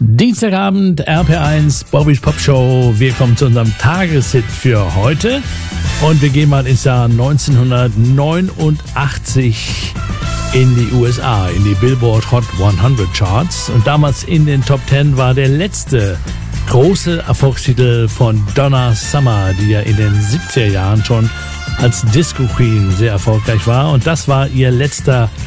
Dienstagabend, RP1, Bobby's Pop Show. Wir kommen zu unserem Tageshit für heute. Und wir gehen mal ins Jahr 1989 in die USA, in die Billboard Hot 100 Charts. Und damals in den Top 10 war der letzte große Erfolgstitel von Donna Summer, die ja in den 70er Jahren schon als Disco Queen sehr erfolgreich war. Und das war ihr letzter